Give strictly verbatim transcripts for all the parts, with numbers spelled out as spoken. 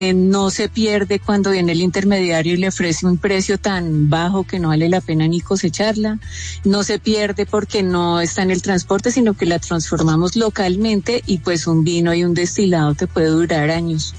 no se pierde cuando viene el intermediario y le ofrece un precio tan bajo que no vale la pena ni cosecharla, no se pierde porque no está en el transporte, sino que la transformamos localmente y pues un vino y un destilado te puede durar años.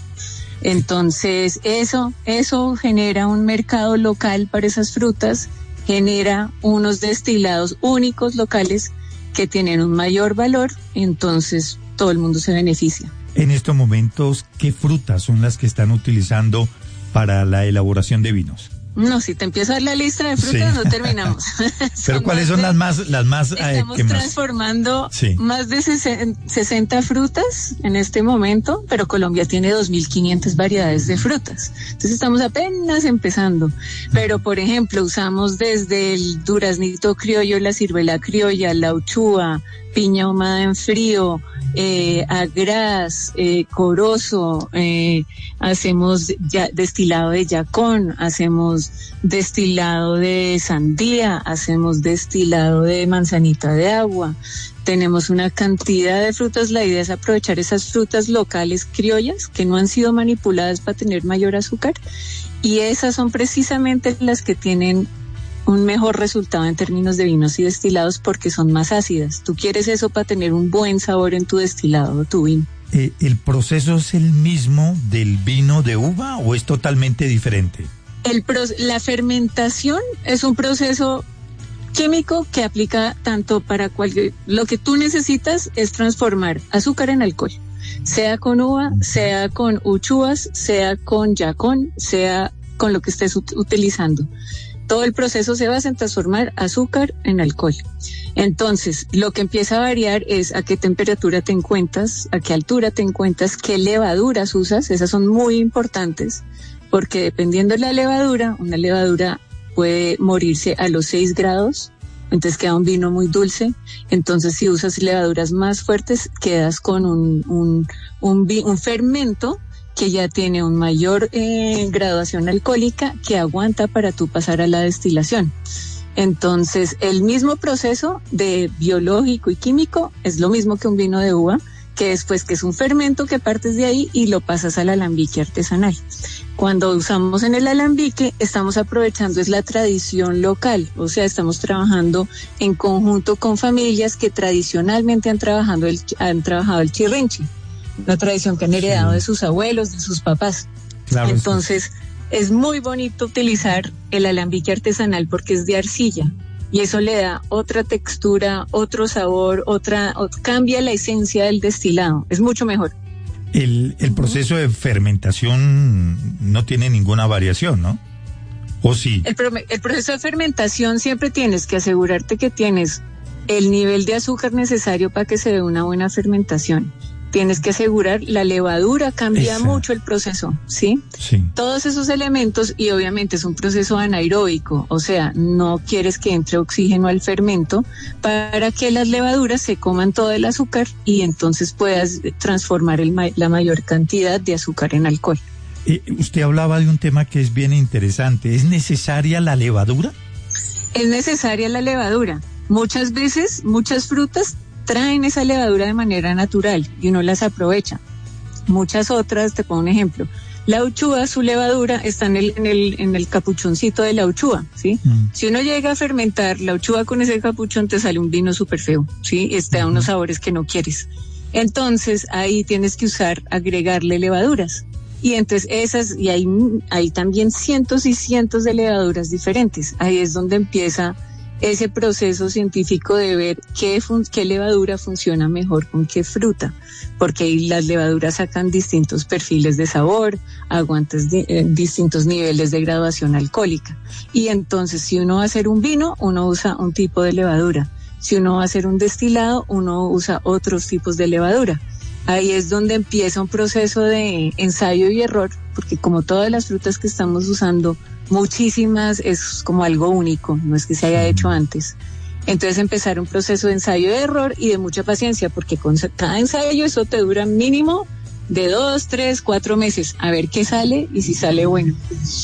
Entonces eso, eso genera un mercado local para esas frutas, genera unos destilados únicos locales que tienen un mayor valor, entonces todo el mundo se beneficia. En estos momentos, ¿qué frutas son las que están utilizando para la elaboración de vinos? No, si te empiezo a dar la lista de frutas, sí. No terminamos. Pero ¿cuáles son de, las más, las más? Estamos eh, transformando más? Sí. más de sesenta frutas en este momento, pero Colombia tiene dos mil quinientas variedades de frutas. Entonces estamos apenas empezando. Pero, por ejemplo, usamos desde el duraznito criollo, la ciruela criolla, la uchúa, piña ahumada en frío, eh, agraz, eh, corozo, eh, hacemos ya, destilado de yacón, hacemos destilado de sandía, hacemos destilado de manzanita de agua. Tenemos una cantidad de frutas. La idea es aprovechar esas frutas locales criollas que no han sido manipuladas para tener mayor azúcar, y esas son precisamente las que tienen un mejor resultado en términos de vinos y destilados porque son más ácidas. Tú quieres eso para tener un buen sabor en tu destilado o tu vino. Eh, ¿El proceso es el mismo del vino de uva o es totalmente diferente? El pro, la fermentación es un proceso químico que aplica tanto para cualquier... Lo que tú necesitas es transformar azúcar en alcohol, sea con uva, sea con uchuvas, sea con yacón, sea con lo que estés ut- utilizando. Todo el proceso se basa en transformar azúcar en alcohol. Entonces, lo que empieza a variar es a qué temperatura te encuentras, a qué altura te encuentras, qué levaduras usas. Esas son muy importantes, porque dependiendo de la levadura, una levadura puede morirse a los seis grados, entonces queda un vino muy dulce. Entonces, si usas levaduras más fuertes, quedas con un, un, un, un, un fermento que ya tiene un mayor eh, graduación alcohólica que aguanta para tú pasar a la destilación. Entonces, el mismo proceso de biológico y químico es lo mismo que un vino de uva, que después que es un fermento que partes de ahí y lo pasas al alambique artesanal. Cuando usamos en el alambique, estamos aprovechando es la tradición local, o sea, estamos trabajando en conjunto con familias que tradicionalmente han trabajado el, han trabajado el chirrinchi, una tradición que han heredado sí. de sus abuelos, de sus papás. Claro, entonces, es, es muy bonito utilizar el alambique artesanal porque es de arcilla y eso le da otra textura, otro sabor, otra, o, cambia la esencia del destilado, es mucho mejor. El, el proceso de fermentación no tiene ninguna variación, ¿no? ¿O sí? El, el proceso de fermentación siempre tienes que asegurarte que tienes el nivel de azúcar necesario para que se dé una buena fermentación. Tienes que asegurar, la levadura cambia Esa. mucho el proceso, ¿sí? Sí. Todos esos elementos, y obviamente es un proceso anaeróbico, o sea, no quieres que entre oxígeno al fermento para que las levaduras se coman todo el azúcar y entonces puedas transformar el, la mayor cantidad de azúcar en alcohol. Eh, usted hablaba de un tema que es bien interesante, ¿es necesaria la levadura? Es necesaria la levadura. Muchas veces, muchas frutas traen esa levadura de manera natural y uno las aprovecha. Muchas otras, te pongo un ejemplo, la uchúa, su levadura está en el, en el, en el capuchoncito de la uchúa, ¿sí? Mm. Si uno llega a fermentar la uchúa con ese capuchón, te sale un vino súper feo, ¿sí? Y te da unos sabores que no quieres. Entonces, ahí tienes que usar, agregarle levaduras. Y entonces esas, y hay, hay también cientos y cientos de levaduras diferentes. Ahí es donde empieza ese proceso científico de ver qué, fun- qué levadura funciona mejor con qué fruta, porque ahí las levaduras sacan distintos perfiles de sabor, aguantas di- eh, distintos niveles de graduación alcohólica. Y entonces, si uno va a hacer un vino, uno usa un tipo de levadura. Si uno va a hacer un destilado, uno usa otros tipos de levadura. Ahí es donde empieza un proceso de ensayo y error, porque como todas las frutas que estamos usando, muchísimas, es como algo único, no es que se haya hecho antes. Entonces empezar un proceso de ensayo y error y de mucha paciencia, porque con cada ensayo eso te dura mínimo de dos, tres, cuatro meses, a ver qué sale y si sale bueno.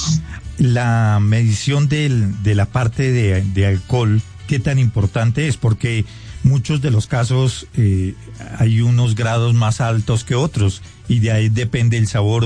La medición del, de la parte de, de alcohol, ¿qué tan importante es? Porque muchos de los casos eh, hay unos grados más altos que otros y de ahí depende el sabor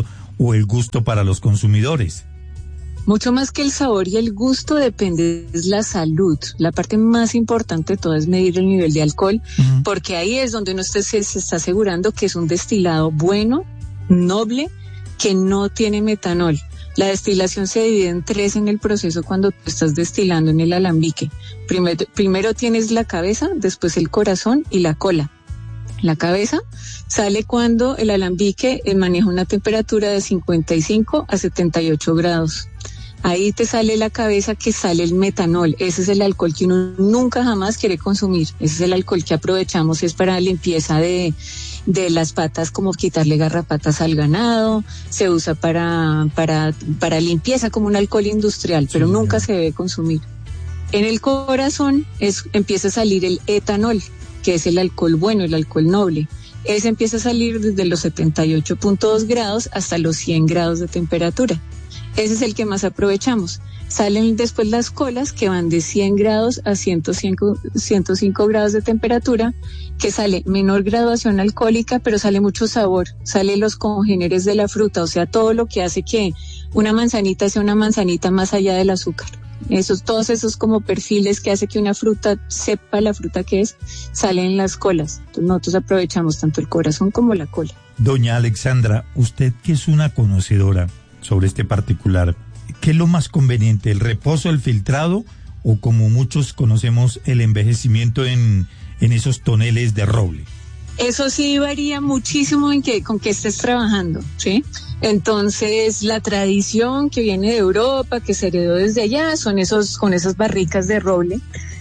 o el gusto para los consumidores? Mucho más que el sabor y el gusto depende es la salud. La parte más importante de todo es medir el nivel de alcohol, uh-huh. porque ahí es donde uno se, se está asegurando que es un destilado bueno, noble, que no tiene metanol. La destilación se divide en tres en el proceso cuando tú estás destilando en el alambique. Primero, primero tienes la cabeza, después el corazón y la cola. La cabeza sale cuando el alambique maneja una temperatura de cincuenta y cinco a setenta y ocho grados. Ahí te sale la cabeza, que sale el metanol. Ese es el alcohol que uno nunca jamás quiere consumir. Ese es el alcohol que aprovechamos, es para limpieza de, de las patas, como quitarle garrapatas al ganado. Se usa para, para, para limpieza, como un alcohol industrial, pero sí, nunca se debe consumir. En el corazón es, empieza a salir el etanol, que es el alcohol bueno, el alcohol noble. Ese empieza a salir desde los setenta y ocho punto dos grados hasta los cien grados de temperatura. Ese es el que más aprovechamos. Salen después las colas, que van de cien grados a ciento cinco, ciento cinco grados de temperatura, que sale menor graduación alcohólica, pero sale mucho sabor. Sale los congéneres de la fruta, o sea, todo lo que hace que una manzanita sea una manzanita más allá del azúcar. Esos, todos esos como perfiles que hace que una fruta sepa la fruta que es, salen en las colas. Entonces nosotros aprovechamos tanto el corazón como la cola. Doña Alexandra, usted que es una conocedora sobre este particular, ¿qué es lo más conveniente, el reposo, el filtrado, o como muchos conocemos, el envejecimiento en, en esos toneles de roble? Eso sí varía muchísimo en qué, con qué estés trabajando, ¿sí? Entonces, la tradición que viene de Europa, que se heredó desde allá, son esos, con esas barricas de roble.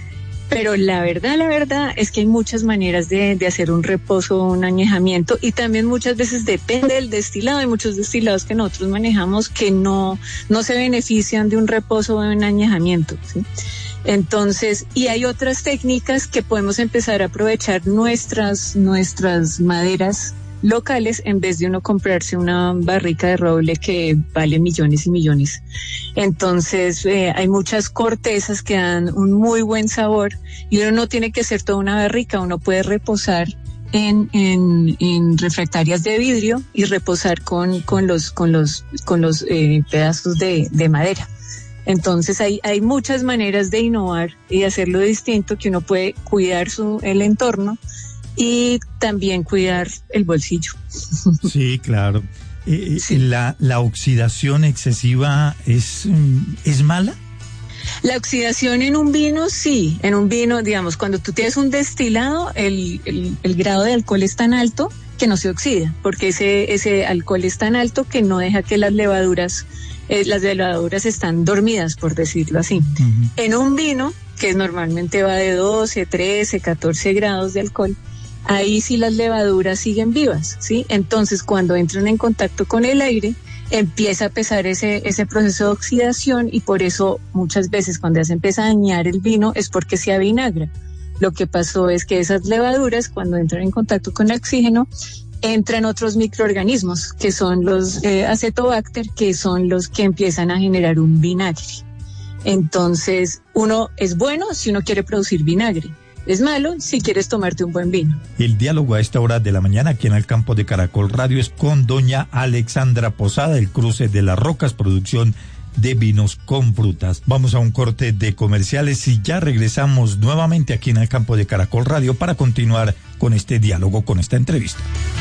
Pero la verdad, la verdad es que hay muchas maneras de, de hacer un reposo, un añejamiento, y también muchas veces depende del destilado. Hay muchos destilados que nosotros manejamos que no, no se benefician de un reposo o de un añejamiento, ¿sí? Entonces, y hay otras técnicas que podemos empezar a aprovechar nuestras, nuestras maderas locales en vez de uno comprarse una barrica de roble que vale millones y millones. Entonces eh, hay muchas cortezas que dan un muy buen sabor y uno no tiene que hacer toda una barrica, uno puede reposar en, en, en refractarias de vidrio y reposar con, con los, con los, con los eh, pedazos de, de madera. Entonces hay, hay muchas maneras de innovar y hacerlo distinto, que uno puede cuidar su, el entorno y también cuidar el bolsillo. Sí, claro. Eh, sí. La, la oxidación excesiva es, ¿es mala? La oxidación en un vino, sí. En un vino, digamos, cuando tú tienes un destilado, el, el, el grado de alcohol es tan alto que no se oxida, porque ese, ese alcohol es tan alto que no deja que las levaduras, eh, las levaduras están dormidas, por decirlo así. Uh-huh. En un vino, que normalmente va de doce, trece, catorce grados de alcohol, ahí sí las levaduras siguen vivas, ¿sí? Entonces, cuando entran en contacto con el aire, empieza a pesar ese, ese proceso de oxidación, y por eso muchas veces cuando ya se empieza a dañar el vino es porque se avinagra. Lo que pasó es que esas levaduras, cuando entran en contacto con el oxígeno, entran otros microorganismos, que son los eh, acetobacter, que son los que empiezan a generar un vinagre. Entonces, uno es bueno si uno quiere producir vinagre. Es malo si quieres tomarte un buen vino. El diálogo a esta hora de la mañana aquí en el campo de Caracol Radio es con doña Alexandra Posada, el Cruce de las Rocas, producción de vinos con frutas. Vamos a un corte de comerciales y ya regresamos nuevamente aquí en el campo de Caracol Radio para continuar con este diálogo, con esta entrevista.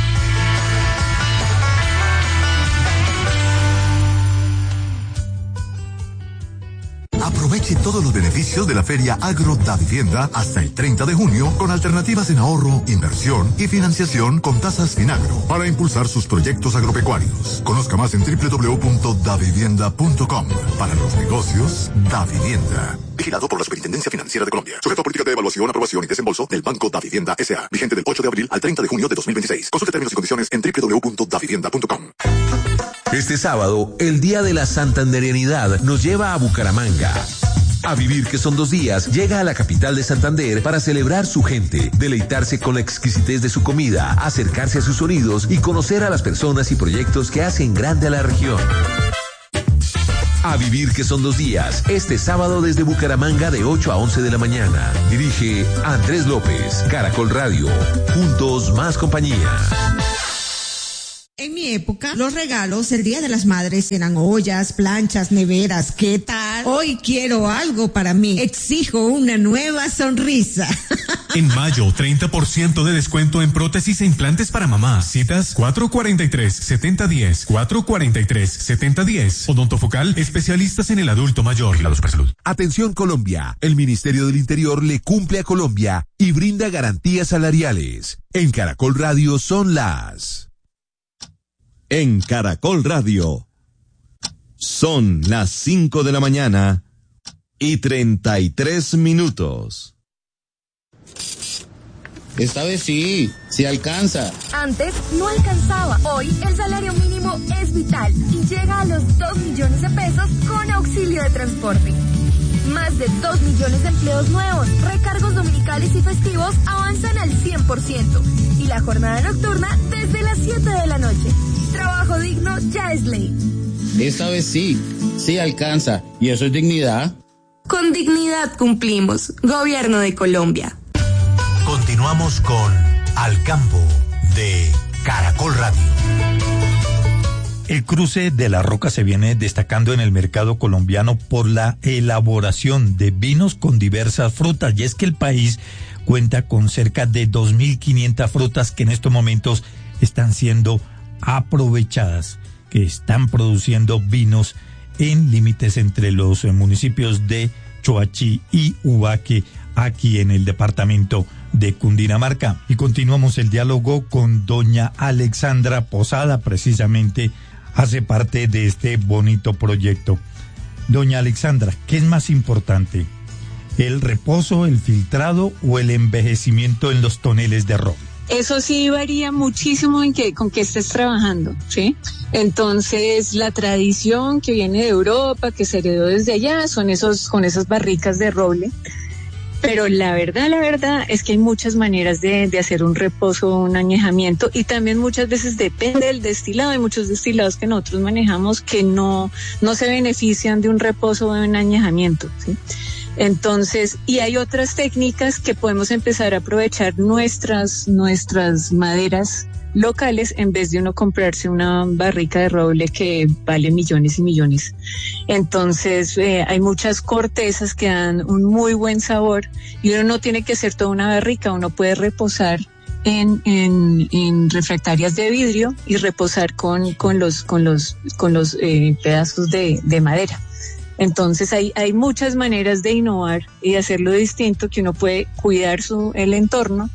Aproveche todos los beneficios de la Feria Agro Davivienda hasta el treinta de junio con alternativas en ahorro, inversión y financiación con tasas Finagro para impulsar sus proyectos agropecuarios. Conozca más en doble u doble u doble u punto davivienda punto com. Para los negocios, Davivienda. Vigilado por la Superintendencia Financiera de Colombia. Sujeto a política de evaluación, aprobación y desembolso del Banco Davivienda S A Vigente del ocho de abril al treinta de junio de dos mil veintiséis. Consulte términos y condiciones en doble u doble u doble u punto davivienda punto com. Este sábado, el Día de la Santanderianidad nos lleva a Bucaramanga. A Vivir que son dos días, llega a la capital de Santander para celebrar su gente, deleitarse con la exquisitez de su comida, acercarse a sus sonidos y conocer a las personas y proyectos que hacen grande a la región. A Vivir que son dos días, este sábado desde Bucaramanga de ocho a once de la mañana. Dirige Andrés López, Caracol Radio. Juntos más compañía. En mi mi época, los regalos el Día de las Madres eran ollas, planchas, neveras. ¿Qué tal? Hoy quiero algo para mí. Exijo una nueva sonrisa. En mayo, treinta por ciento de descuento en prótesis e implantes para mamá. Citas cuatro cuarenta y tres, setenta diez, cuatro cuarenta y tres, setenta diez. Odontofocal, especialistas en el adulto mayor. Vigilado Supersalud. Atención Colombia, el Ministerio del Interior le cumple a Colombia y brinda garantías salariales. En Caracol Radio son las... En Caracol Radio son las cinco de la mañana y treinta y tres minutos. Esta vez sí, sí alcanza. Antes no alcanzaba. Hoy el salario mínimo es vital y llega a los dos millones de pesos con auxilio de transporte. Más de dos millones de empleos nuevos, recargos dominicales y festivos avanzan al cien por ciento. Y la jornada nocturna desde las siete de la noche. Trabajo digno ya es ley. Esta vez sí, sí alcanza. ¿Y eso es dignidad? Con dignidad cumplimos. Gobierno de Colombia. Continuamos con Al Campo de Caracol Radio. El cruce de la Roca se viene destacando en el mercado colombiano por la elaboración de vinos con diversas frutas, y es que el país cuenta con cerca de dos mil quinientas frutas que en estos momentos están siendo aprovechadas, que están produciendo vinos en límites entre los municipios de Choachí y Ubaque, aquí en el departamento de Cundinamarca. Y continuamos el diálogo con doña Alexandra Posada, precisamente hace parte de este bonito proyecto. Doña Alexandra, ¿qué es más importante? ¿El reposo, el filtrado o el envejecimiento en los toneles de roble? Eso sí varía muchísimo en que, con qué estés trabajando, ¿sí? Entonces, la tradición que viene de Europa, que se heredó desde allá, son esos, con esas barricas de roble. Pero la verdad, la verdad es que hay muchas maneras de, de hacer un reposo, un añejamiento, y también muchas veces depende del destilado. Hay muchos destilados que nosotros manejamos que no, no se benefician de un reposo o de un añejamiento, ¿sí? Entonces, y hay otras técnicas que podemos empezar a aprovechar nuestras, nuestras maderas locales en vez de uno comprarse una barrica de roble que vale millones y millones. Entonces eh, hay muchas cortezas que dan un muy buen sabor y uno no tiene que hacer toda una barrica, uno puede reposar en, en, en refractarias de vidrio y reposar con, con los, con los, con los eh, pedazos de, de madera. Entonces hay, hay muchas maneras de innovar y de hacerlo distinto, que uno puede cuidar su, el entorno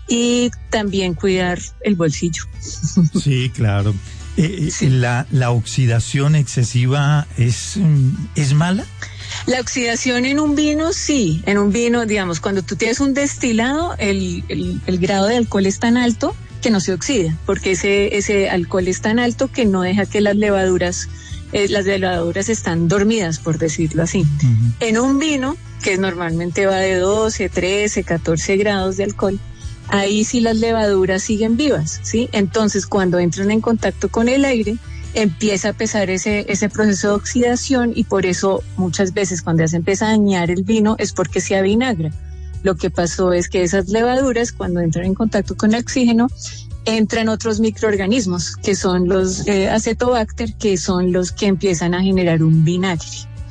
y también cuidar el bolsillo. Sí, claro. Eh, sí. La, ¿La oxidación excesiva es, es mala? La oxidación en un vino, sí. En un vino, digamos, cuando tú tienes un destilado, el, el, el grado de alcohol es tan alto que no se oxida, porque ese, ese alcohol es tan alto que no deja que las levaduras, eh, las levaduras están dormidas, por decirlo así. Uh-huh. En un vino, que normalmente va de doce, trece, catorce grados de alcohol, ahí sí las levaduras siguen vivas, ¿sí? Entonces, cuando entran en contacto con el aire, empieza a pesar ese, ese proceso de oxidación, y por eso muchas veces cuando ya se empieza a dañar el vino es porque se avinagra. Lo que pasó es que esas levaduras, cuando entran en contacto con el oxígeno, entran otros microorganismos, que son los eh, acetobacter, que son los que empiezan a generar un vinagre.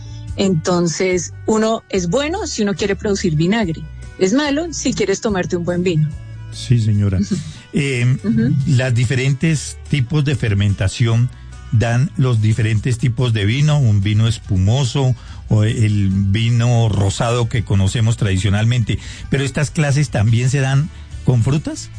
Entonces, uno es bueno si uno quiere producir vinagre, es malo si quieres tomarte un buen vino. Sí, señora. Uh-huh. Eh, uh-huh. Las diferentes tipos de fermentación dan los diferentes tipos de vino, un vino espumoso o el vino rosado que conocemos tradicionalmente, pero estas clases también se dan con frutas.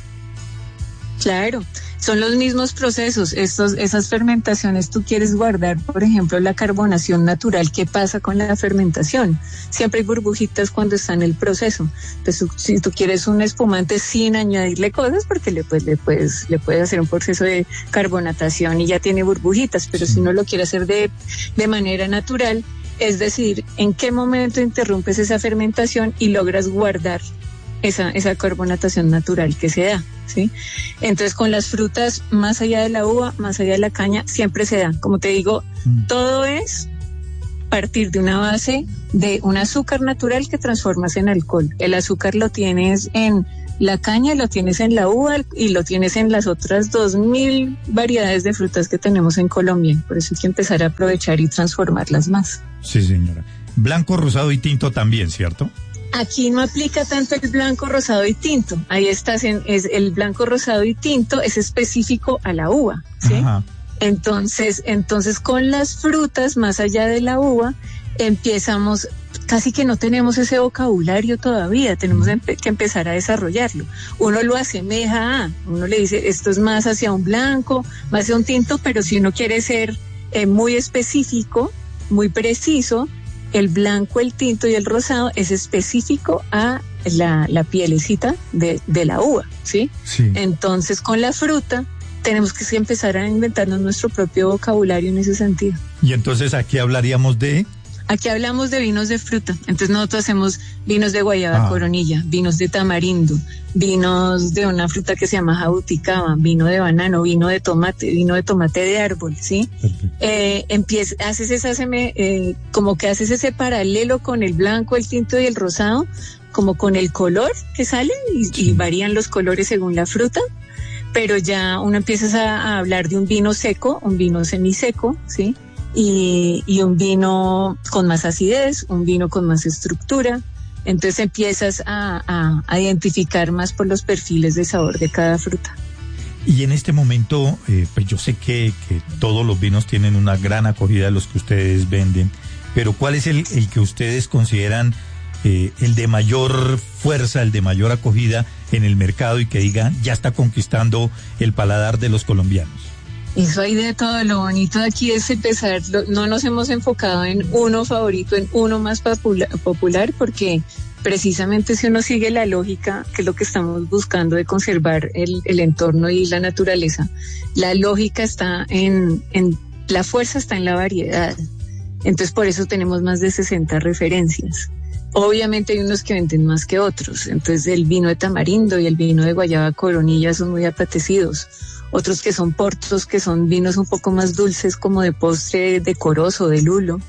Claro, son los mismos procesos. Estos, esas fermentaciones, tú quieres guardar, por ejemplo, la carbonación natural. ¿Qué pasa con la fermentación? Siempre hay burbujitas cuando está en el proceso. Entonces, si tú quieres un espumante sin añadirle cosas, porque le, pues, le, puedes, le puedes hacer un proceso de carbonatación y ya tiene burbujitas, pero si no lo quieres hacer de, de manera natural, es decir, en qué momento interrumpes esa fermentación y logras guardar esa, esa carbonatación natural que se da, ¿sí? Entonces, con las frutas, más allá de la uva, más allá de la caña, siempre se da. Como te digo, mm. todo es partir de una base de un azúcar natural que transformas en alcohol. El azúcar lo tienes en la caña, lo tienes en la uva y lo tienes en las otras dos mil variedades de frutas que tenemos en Colombia. Por eso hay que empezar a aprovechar y transformarlas más. Sí, señora. Blanco, rosado y tinto también, ¿cierto? Aquí no aplica tanto el blanco, rosado y tinto. Ahí estás en, es el blanco, rosado y tinto es específico a la uva, ¿sí? Ajá. Entonces, entonces con las frutas, más allá de la uva, empezamos, casi que no tenemos ese vocabulario todavía, tenemos que empezar a desarrollarlo. Uno lo asemeja a, uno le dice, esto es más hacia un blanco, más hacia un tinto, pero si uno quiere ser eh, muy específico, muy preciso, el blanco, el tinto y el rosado es específico a la, la pielecita de, de la uva, ¿sí? Sí. Entonces, con la fruta, tenemos que empezar a inventarnos nuestro propio vocabulario en ese sentido. Y entonces aquí hablaríamos de... Aquí hablamos de vinos de fruta. Entonces nosotros hacemos vinos de guayaba ah. coronilla, vinos de tamarindo, vinos de una fruta que se llama jabuticaba, vino de banano, vino de tomate, vino de tomate de árbol, ¿sí? Eh, empieza, haces esa seme, eh, como que haces ese paralelo con el blanco, el tinto y el rosado, como con el color que sale y, sí. y varían los colores según la fruta. Pero ya uno empieza a, a hablar de un vino seco, un vino semiseco, ¿sí? Y, y un vino con más acidez, un vino con más estructura. Entonces empiezas a, a, a identificar más por los perfiles de sabor de cada fruta. Y en este momento, eh, pues yo sé que, que todos los vinos tienen una gran acogida de los que ustedes venden, pero ¿cuál es el, el que ustedes consideran eh, el de mayor fuerza, el de mayor acogida en el mercado y que digan, ya está conquistando el paladar de los colombianos? Eso hay de todo. Lo bonito de aquí es empezar, lo, no nos hemos enfocado en uno favorito, en uno más popula, popular, porque precisamente si uno sigue la lógica, que es lo que estamos buscando de conservar el, el entorno y la naturaleza, la lógica está en, en, la fuerza está en la variedad. Entonces por eso tenemos más de sesenta referencias. Obviamente hay unos que venden más que otros, entonces el vino de tamarindo y el vino de guayaba coronilla son muy apetecidos. Otros que son portos, que son vinos un poco más dulces, como de postre decoroso, de lulo.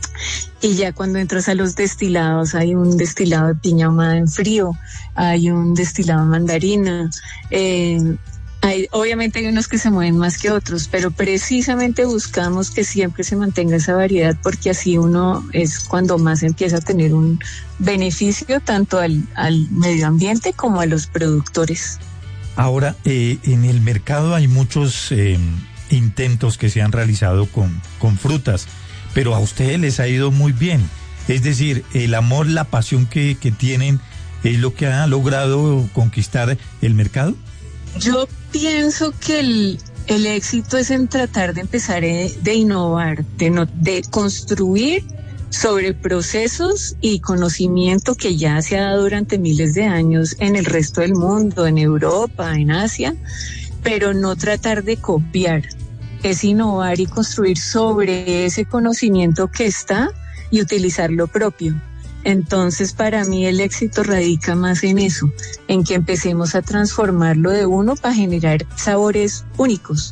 Y ya cuando entras a los destilados, hay un destilado de piña ahumada en frío, hay un destilado de mandarina, eh, hay, obviamente hay unos que se mueven más que otros, pero precisamente buscamos que siempre se mantenga esa variedad, porque así uno es cuando más empieza a tener un beneficio tanto al, al medio ambiente como a los productores. Ahora, eh, en el mercado hay muchos eh, intentos que se han realizado con, con frutas, pero a ustedes les ha ido muy bien. Es decir, el amor, la pasión que, que tienen es lo que ha logrado conquistar el mercado. Yo pienso que el, el éxito es en tratar de empezar de, de innovar, de, no, de construir sobre procesos y conocimiento que ya se ha dado durante miles de años en el resto del mundo, en Europa, en Asia, pero no tratar de copiar, es innovar y construir sobre ese conocimiento que está y utilizar lo propio. Entonces, para mí el éxito radica más en eso, en que empecemos a transformarlo de uno para generar sabores únicos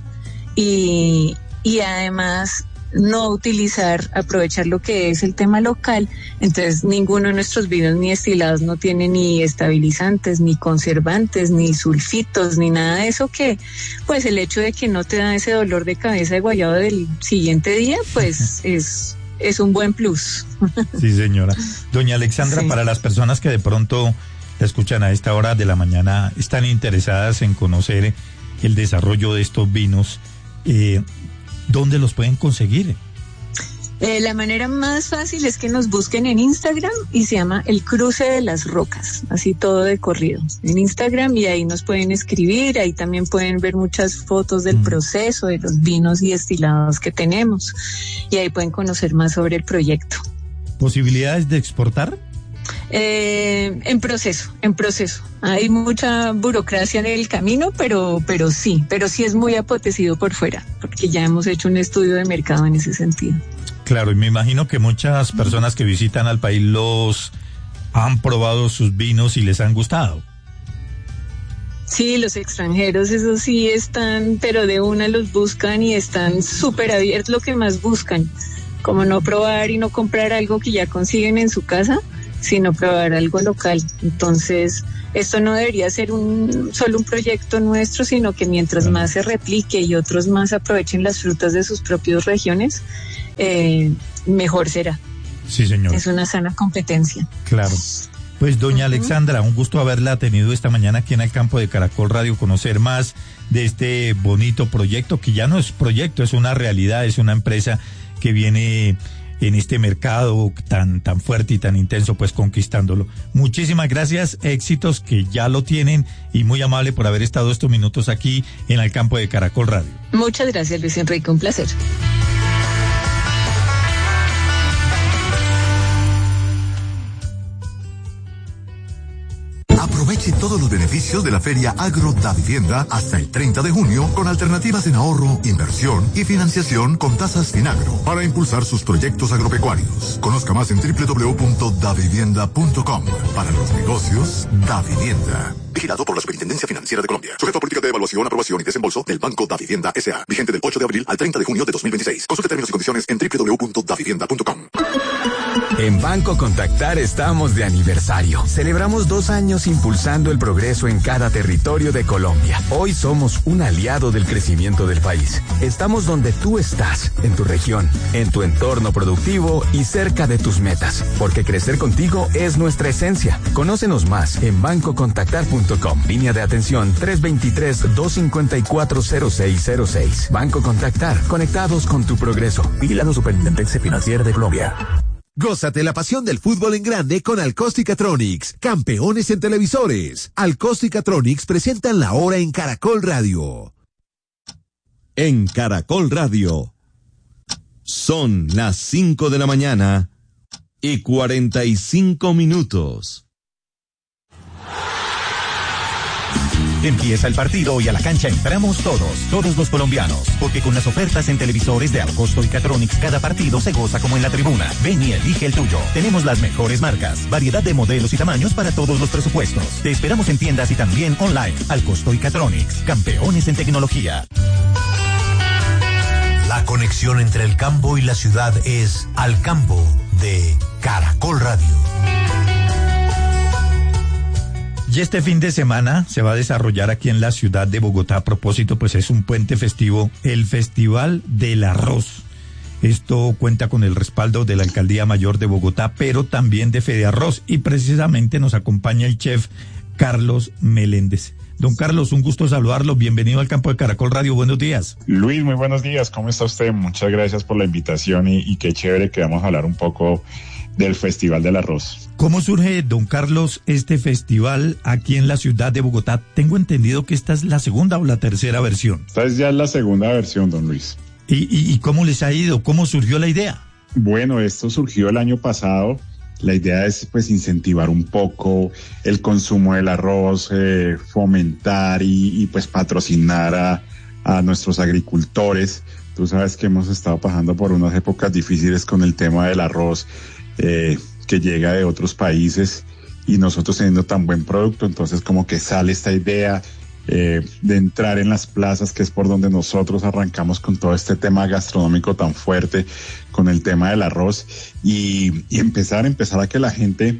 y, y además no utilizar, aprovechar lo que es el tema local. Entonces ninguno de nuestros vinos ni destilados no tiene ni estabilizantes, ni conservantes, ni sulfitos, ni nada de eso, que pues el hecho de que no te da ese dolor de cabeza de guayabo del siguiente día, pues es, es un buen plus. Sí, señora. Doña Alexandra, sí. Para las personas que de pronto la escuchan a esta hora de la mañana, están interesadas en conocer el desarrollo de estos vinos, eh, ¿dónde los pueden conseguir? Eh, la manera más fácil es que nos busquen en Instagram y se llama El Cruce de las Rocas, así todo de corrido, en Instagram, y ahí nos pueden escribir, ahí también pueden ver muchas fotos del mm. proceso, de los vinos y destilados que tenemos, y ahí pueden conocer más sobre el proyecto. ¿Posibilidades de exportar? Eh, en proceso, en proceso. Hay mucha burocracia en el camino, pero, pero sí, pero sí es muy apetecido por fuera, porque ya hemos hecho un estudio de mercado en ese sentido. Claro, y me imagino que muchas personas que visitan al país los han probado sus vinos y les han gustado. Sí, los extranjeros, eso sí están, pero de una los buscan y están súper abiertos, lo que más buscan, como no probar y no comprar algo que ya consiguen en su casa, sino probar algo local. Entonces, esto no debería ser un solo un proyecto nuestro, sino que mientras más se replique y otros más aprovechen las frutas de sus propias regiones, eh, mejor será. Sí, señor. Es una sana competencia. Claro. Pues doña uh-huh. Alexandra, un gusto haberla tenido esta mañana aquí en el campo de Caracol Radio, conocer más de este bonito proyecto, que ya no es proyecto, es una realidad, es una empresa que viene en este mercado tan, tan fuerte y tan intenso, pues conquistándolo. Muchísimas gracias, éxitos que ya lo tienen, y muy amable por haber estado estos minutos aquí en el campo de Caracol Radio. Muchas gracias, Luis Enrique, un placer. Aproveche todos los beneficios de la Feria Agro Da Vivienda hasta el treinta de junio con alternativas en ahorro, inversión y financiación con tasas Finagro para impulsar sus proyectos agropecuarios. Conozca más en doble u doble u doble u punto davivienda punto com. Para los negocios, Da Vivienda. Vigilado por la Superintendencia Financiera de Colombia. Sujeto a política de evaluación, aprobación y desembolso del Banco Da Vivienda S A Vigente del ocho de abril al treinta de junio de dos mil veintiséis. Consulte términos y condiciones en doble u doble u doble u punto davivienda punto com. En Banco Contactar estamos de aniversario. Celebramos dos años impulsando el progreso en cada territorio de Colombia. Hoy somos un aliado del crecimiento del país. Estamos donde tú estás, en tu región, en tu entorno productivo y cerca de tus metas. Porque crecer contigo es nuestra esencia. Conócenos más en banco contactar punto com. Línea de atención tres dos tres, dos cinco cuatro, cero seis cero seis. Banco Contactar, conectados con tu progreso. Vigilado Superintendencia Financiera de Colombia. Gózate la pasión del fútbol en grande con Alcosticatronics, campeones en televisores. Alcosticatronics presentan la hora en Caracol Radio. En Caracol Radio son las cinco de la mañana y cuarenta y cinco minutos. Empieza el partido y a la cancha entramos todos, todos los colombianos, porque con las ofertas en televisores de Alcosto y Catronics cada partido se goza como en la tribuna. Ven y elige el tuyo. Tenemos las mejores marcas, variedad de modelos y tamaños para todos los presupuestos. Te esperamos en tiendas y también online. Alcosto y Catronics, campeones en tecnología. La conexión entre el campo y la ciudad es Al Campo de Caracol Radio. Y este fin de semana se va a desarrollar aquí en la ciudad de Bogotá, a propósito, pues es un puente festivo, el Festival del Arroz. Esto cuenta con el respaldo de la Alcaldía Mayor de Bogotá, pero también de FedeArroz, y precisamente nos acompaña el chef Carlos Meléndez. Don Carlos, un gusto saludarlo, bienvenido al campo de Caracol Radio, buenos días. Luis, muy buenos días, ¿cómo está usted? Muchas gracias por la invitación y, y qué chévere que vamos a hablar un poco del Festival del Arroz. ¿Cómo surge, don Carlos, este festival aquí en la ciudad de Bogotá? Tengo entendido que esta es la segunda o la tercera versión. Esta es ya la segunda versión, don Luis. ¿Y, y, y cómo les ha ido? ¿Cómo surgió la idea? Bueno, esto surgió el año pasado. La idea es pues incentivar un poco el consumo del arroz, eh, fomentar y, y pues patrocinar a, a nuestros agricultores. Tú sabes que hemos estado pasando por unas épocas difíciles con el tema del arroz, eh, que llega de otros países, y nosotros teniendo tan buen producto, entonces como que sale esta idea eh, de entrar en las plazas, que es por donde nosotros arrancamos con todo este tema gastronómico tan fuerte, con el tema del arroz, y, y empezar, empezar a que la gente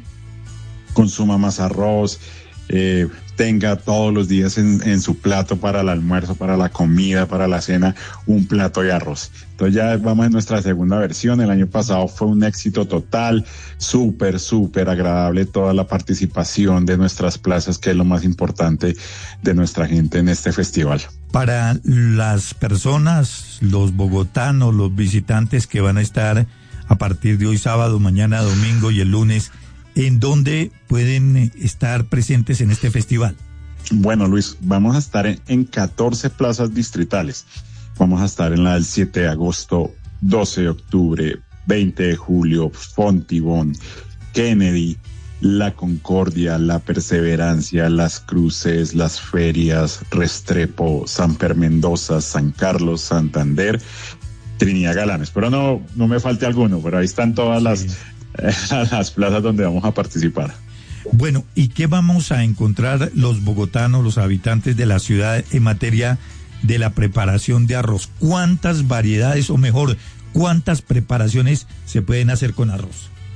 consuma más arroz, eh, tenga todos los días en, en su plato para el almuerzo, para la comida, para la cena, un plato de arroz. Entonces ya vamos en nuestra segunda versión. El año pasado fue un éxito total, súper, súper agradable toda la participación de nuestras plazas, que es lo más importante de nuestra gente en este festival. Para las personas, los bogotanos, los visitantes que van a estar a partir de hoy sábado, mañana domingo y el lunes, ¿en dónde pueden estar presentes en este festival? Bueno, Luis, vamos a estar en, en catorce plazas distritales. Vamos a estar en la del siete de agosto, doce de octubre, veinte de julio, Fontibón, Kennedy, La Concordia, La Perseverancia, Las Cruces, Las Ferias, Restrepo, San Per Mendoza, San Carlos, Santander, Trinidad Galán. Espero no, no me falte alguno, pero ahí están todas las... Sí. a las plazas donde vamos a participar. Bueno, ¿y qué vamos a encontrar los bogotanos, los habitantes de la ciudad en materia de la preparación de arroz? ¿Cuántas variedades, o mejor, cuántas preparaciones se pueden hacer con arroz?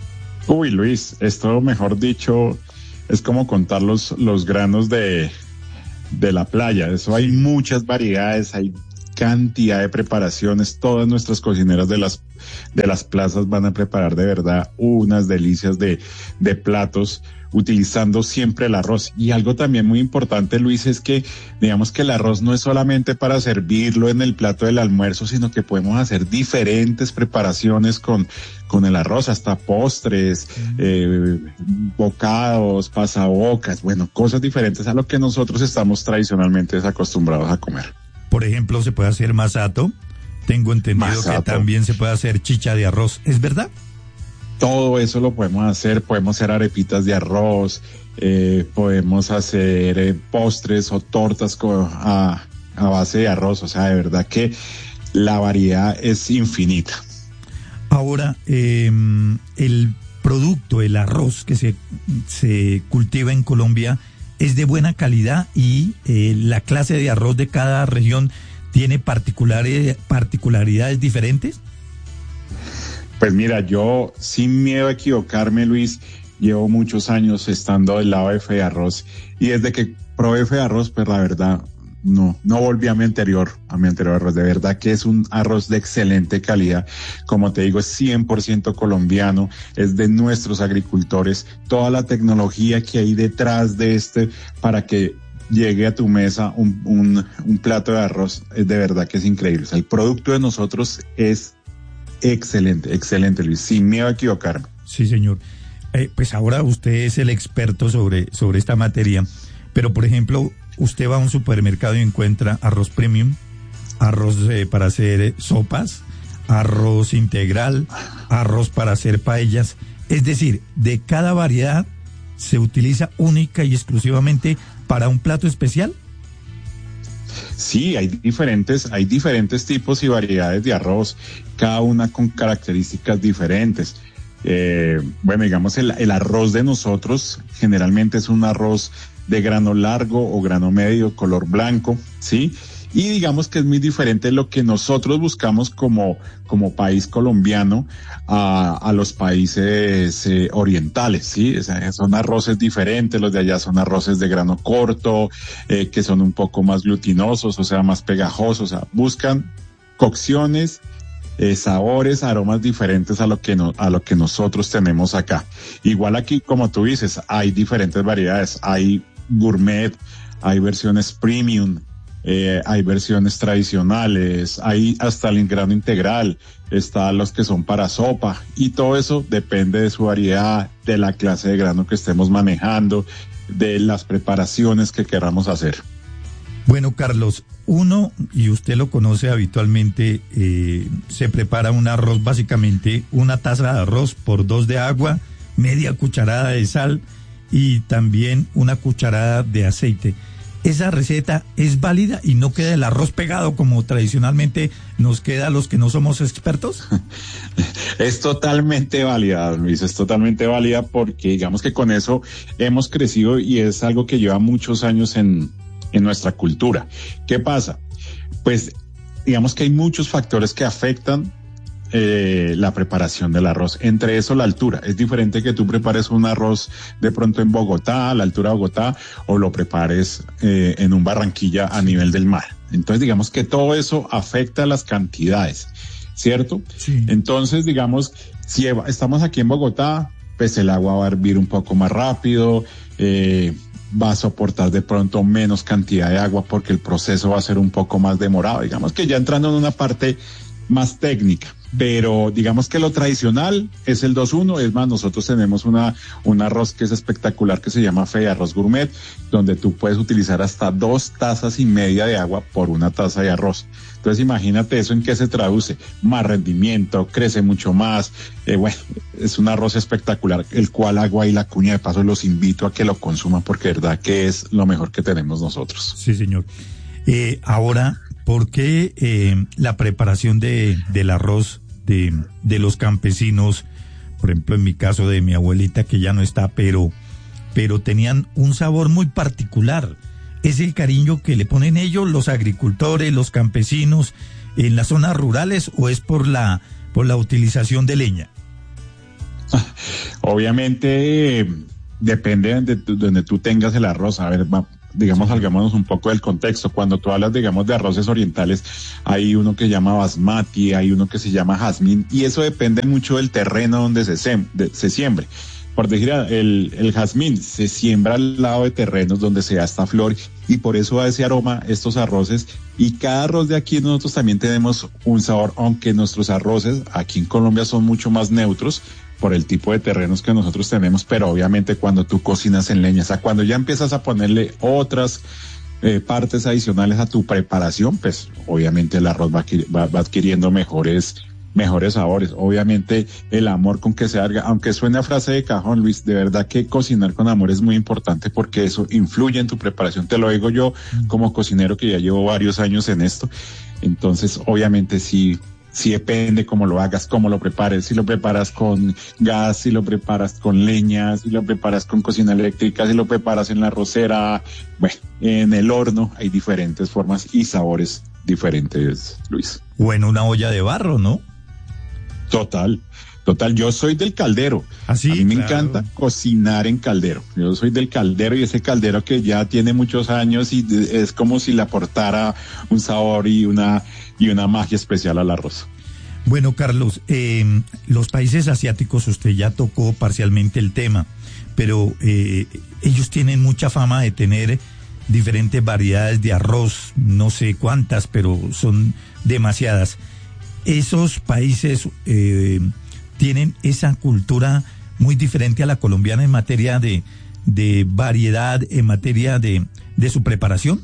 Uy, Luis, esto mejor dicho es como contar los, los granos de, de la playa. Eso hay muchas variedades, hay cantidad de preparaciones. Todas nuestras cocineras de las de las plazas van a preparar de verdad unas delicias de, de platos utilizando siempre el arroz. Y algo también muy importante, Luis, es que digamos que el arroz no es solamente para servirlo en el plato del almuerzo, sino que podemos hacer diferentes preparaciones con, con el arroz, hasta postres, mm. eh, bocados, pasabocas, bueno, cosas diferentes a lo que nosotros estamos tradicionalmente acostumbrados a comer. Por ejemplo, se puede hacer masato. Tengo entendido Masato. que también se puede hacer chicha de arroz. ¿Es verdad? Todo eso lo podemos hacer. Podemos hacer arepitas de arroz, eh, podemos hacer eh, postres o tortas con, a, a base de arroz. O sea, de verdad que la variedad es infinita. Ahora, eh, el producto, el arroz que se, se cultiva en Colombia es de buena calidad y eh, la clase de arroz de cada región tiene particulares, particularidades diferentes. Pues mira, yo sin miedo a equivocarme, Luis, llevo muchos años estando del lado de Fede Arroz y desde que probé Fede Arroz, pues la verdad, no, no volví a mi anterior, a mi anterior arroz. De verdad que es un arroz de excelente calidad. Como te digo, es cien por ciento colombiano, es de nuestros agricultores. Toda la tecnología que hay detrás de este para que llegue a tu mesa un, un, un plato de arroz, es de verdad que es increíble. O sea, el producto de nosotros es excelente, excelente, Luis, sin miedo a equivocarme. Sí, señor. Eh, pues ahora usted es el experto sobre, sobre esta materia, pero por ejemplo, usted va a un supermercado y encuentra arroz premium, arroz eh, para hacer eh, sopas, arroz integral, arroz para hacer paellas. Es decir, de cada variedad se utiliza única y exclusivamente para un plato especial. Sí, hay diferentes, hay diferentes tipos y variedades de arroz, cada una con características diferentes. Eh, bueno, digamos, el, el arroz de nosotros generalmente es un arroz de grano largo o grano medio, color blanco, ¿sí? Y digamos que es muy diferente lo que nosotros buscamos como, como país colombiano a, a los países eh, orientales, ¿sí? O sea, son arroces diferentes, los de allá son arroces de grano corto, eh, que son un poco más glutinosos, o sea, más pegajosos, o sea, buscan cocciones, eh, sabores, aromas diferentes a lo que no, a lo que nosotros tenemos acá. Igual aquí, como tú dices, hay diferentes variedades, hay gourmet, hay versiones premium, Eh, hay versiones tradicionales, hay hasta el grano integral, están los que son para sopa y todo eso depende de su variedad, de la clase de grano que estemos manejando, de las preparaciones que queramos hacer. Bueno, Carlos, uno, y usted lo conoce habitualmente, eh, se prepara un arroz, básicamente una taza de arroz por dos de agua, media cucharada de sal y también una cucharada de aceite. ¿Esa receta es válida y no queda el arroz pegado como tradicionalmente nos queda a los que no somos expertos? Es totalmente válida, Luis, es totalmente válida porque digamos que con eso hemos crecido y es algo que lleva muchos años en, en nuestra cultura. ¿Qué pasa? Pues digamos que hay muchos factores que afectan Eh, la preparación del arroz, entre eso la altura. Es diferente que tú prepares un arroz de pronto en Bogotá, a la altura de Bogotá, o lo prepares eh, en un Barranquilla a nivel del mar. Entonces digamos que todo eso afecta las cantidades, ¿cierto? Sí. Entonces digamos, si estamos aquí en Bogotá, pues el agua va a hervir un poco más rápido, eh, va a soportar de pronto menos cantidad de agua porque el proceso va a ser un poco más demorado. Digamos que ya entrando en una parte más técnica, pero digamos que lo tradicional es el dos uno. Es más, nosotros tenemos una un arroz que es espectacular que se llama Fede Arroz Gourmet, donde tú puedes utilizar hasta dos tazas y media de agua por una taza de arroz. Entonces imagínate eso en qué se traduce: más rendimiento, crece mucho más, eh, bueno, es un arroz espectacular, el cual hago ahí la cuña de paso, los invito a que lo consuman porque de verdad que es lo mejor que tenemos nosotros. Sí, señor. Eh, ahora, ¿por qué eh, la preparación de del arroz de, de los campesinos, por ejemplo en mi caso de mi abuelita que ya no está, pero, pero tenían un sabor muy particular? ¿Es el cariño que le ponen ellos, los agricultores, los campesinos en las zonas rurales, o es por la, por la utilización de leña? obviamente eh, depende de tu, donde tú tengas el arroz. A ver, va, digamos, salgámonos un poco del contexto. Cuando tú hablas, digamos, de arroces orientales, hay uno que se llama basmati, hay uno que se llama jazmín, y eso depende mucho del terreno donde se, sem de, se siembre. Por decir, el, el jazmín se siembra al lado de terrenos donde se da esta flor, y por eso da ese aroma estos arroces. Y cada arroz de aquí nosotros también tenemos un sabor, aunque nuestros arroces aquí en Colombia son mucho más neutros por el tipo de terrenos que nosotros tenemos, pero obviamente cuando tú cocinas en leña, o sea, cuando ya empiezas a ponerle otras eh, partes adicionales a tu preparación, pues obviamente el arroz va, va, va adquiriendo mejores mejores sabores. Obviamente el amor con que se haga, aunque suene a frase de cajón, Luis, de verdad que cocinar con amor es muy importante porque eso influye en tu preparación. Te lo digo yo como cocinero que ya llevo varios años en esto. Entonces, obviamente sí, sí depende cómo lo hagas, cómo lo prepares. Si lo preparas con gas, si lo preparas con leña, si lo preparas con cocina eléctrica, si lo preparas en la arrocera, bueno, en el horno, hay diferentes formas y sabores diferentes, Luis. O en una olla de barro, ¿no? Total, total. Yo soy del caldero. ¿Ah, sí? A mí me Claro. encanta cocinar en caldero. Yo soy del caldero y ese caldero que ya tiene muchos años y es como si le aportara un sabor y una, y una magia especial al arroz. Bueno, Carlos, eh, los países asiáticos, usted ya tocó parcialmente el tema, pero eh, ellos tienen mucha fama de tener diferentes variedades de arroz, no sé cuántas, pero son demasiadas. Esos países eh, tienen esa cultura muy diferente a la colombiana en materia de, de variedad, en materia de, de su preparación.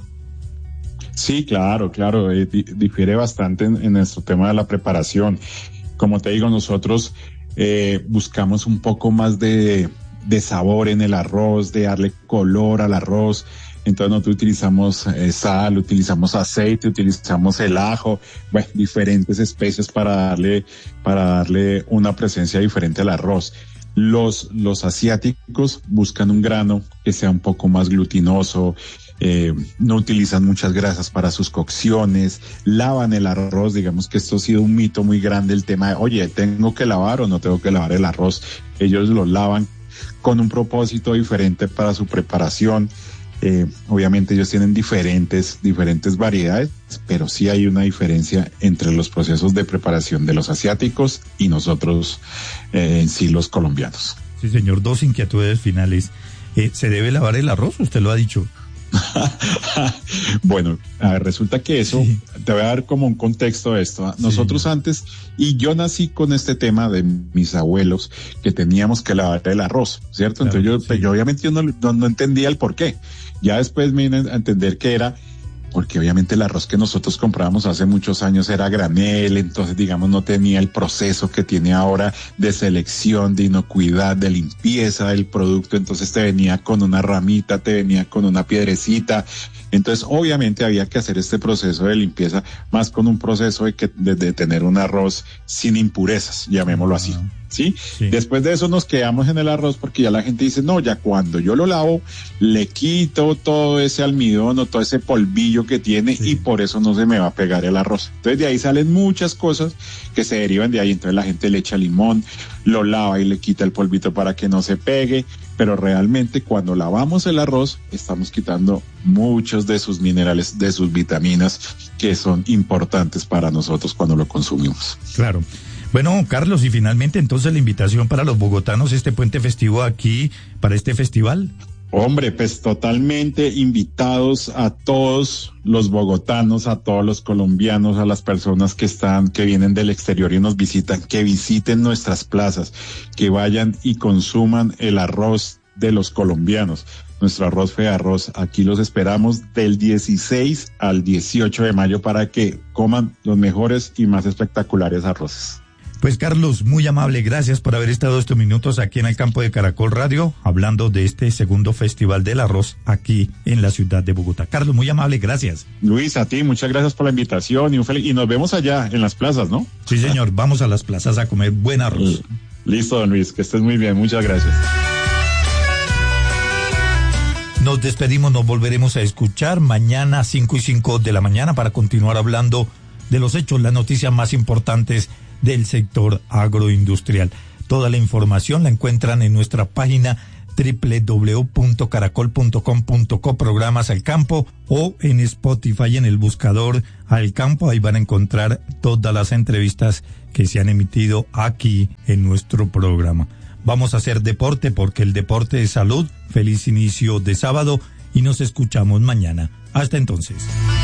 Sí, claro, claro, eh, di- difiere bastante en, en nuestro tema de la preparación. Como te digo, nosotros eh, buscamos un poco más de, de sabor en el arroz, de darle color al arroz. Entonces nosotros utilizamos eh, sal, utilizamos aceite, utilizamos el ajo, bueno, diferentes especies para darle, para darle una presencia diferente al arroz. Los, los asiáticos buscan un grano que sea un poco más glutinoso, eh, no utilizan muchas grasas para sus cocciones, lavan el arroz. Digamos que esto ha sido un mito muy grande, el tema de, oye, ¿tengo que lavar o no tengo que lavar el arroz? Ellos lo lavan con un propósito diferente para su preparación. Eh, obviamente ellos tienen diferentes, diferentes variedades, pero sí hay una diferencia entre los procesos de preparación de los asiáticos y nosotros, eh, en sí, los colombianos. Sí, señor, dos inquietudes finales. Eh, ¿Se debe lavar el arroz? Usted lo ha dicho. Bueno, a ver, resulta que eso, sí. Te voy a dar como un contexto de esto. Nosotros sí. Antes, y yo nací con este tema de mis abuelos, que teníamos que lavar el arroz, ¿cierto? Claro, Entonces yo, sí. yo obviamente yo no, no, no entendía el por qué. Ya después me vine a entender que era porque obviamente el arroz que nosotros comprábamos hace muchos años era granel, entonces digamos no tenía el proceso que tiene ahora de selección, de inocuidad, de limpieza del producto. Entonces te venía con una ramita, te venía con una piedrecita. Entonces obviamente había que hacer este proceso de limpieza más con un proceso de, que, de, de tener un arroz sin impurezas, llamémoslo así. ¿Sí? ¿Sí? Después de eso nos quedamos en el arroz porque ya la gente dice, no, ya cuando yo lo lavo, le quito todo ese almidón o todo ese polvillo que tiene, sí. Y por eso no se me va a pegar el arroz. Entonces de ahí salen muchas cosas que se derivan de ahí. Entonces la gente le echa limón, lo lava y le quita el polvito para que no se pegue, pero realmente cuando lavamos el arroz estamos quitando muchos de sus minerales, de sus vitaminas que son importantes para nosotros cuando lo consumimos. Claro. Bueno, Carlos, y finalmente entonces la invitación para los bogotanos, este puente festivo aquí, para este festival. Hombre, pues totalmente invitados a todos los bogotanos, a todos los colombianos, a las personas que están, que vienen del exterior y nos visitan, que visiten nuestras plazas, que vayan y consuman el arroz de los colombianos. Nuestro arroz Fe Arroz, aquí los esperamos del dieciséis al dieciocho de mayo para que coman los mejores y más espectaculares arroces. Pues Carlos, muy amable, gracias por haber estado estos minutos aquí en el campo de Caracol Radio, hablando de este segundo Festival del Arroz aquí en la ciudad de Bogotá. Carlos, muy amable, gracias. Luis, a ti, muchas gracias por la invitación y, un fel- y nos vemos allá en las plazas, ¿no? Sí, señor, vamos a las plazas a comer buen arroz. Listo, don Luis, que estés muy bien, muchas gracias. Nos despedimos, nos volveremos a escuchar mañana a cinco y cinco de la mañana para continuar hablando de los hechos, las noticias más importantes del sector agroindustrial. Toda la información la encuentran en nuestra página doble u doble u doble u punto caracol punto com punto co, programas al campo, o en Spotify en el buscador al campo. Ahí van a encontrar todas las entrevistas que se han emitido aquí en nuestro programa. Vamos a hacer deporte porque el deporte es salud. Feliz inicio de sábado y nos escuchamos mañana. Hasta entonces.